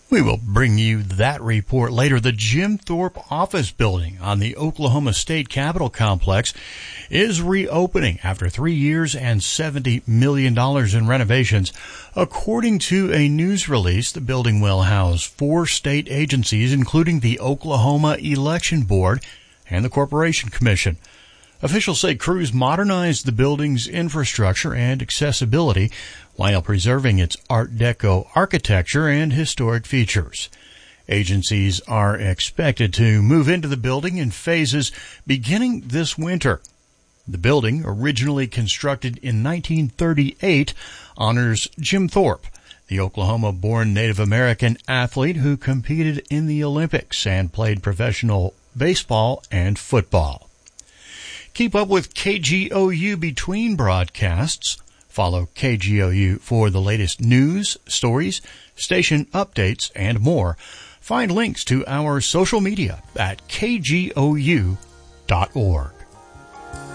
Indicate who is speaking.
Speaker 1: We will bring you that report later. The Jim Thorpe office building on the Oklahoma State Capitol complex is reopening after 3 years and $70 million in renovations. According to a news release, the building will house 4 state agencies, including the Oklahoma Election Board and the Corporation Commission. Officials say crews modernized the building's infrastructure and accessibility while preserving its Art Deco architecture and historic features. Agencies are expected to move into the building in phases beginning this winter. The building, originally constructed in 1938, honors Jim Thorpe, the Oklahoma-born Native American athlete who competed in the Olympics and played professional baseball and football. Keep up with KGOU between broadcasts. Follow KGOU for the latest news, stories, station updates, and more. Find links to our social media at kgou.org.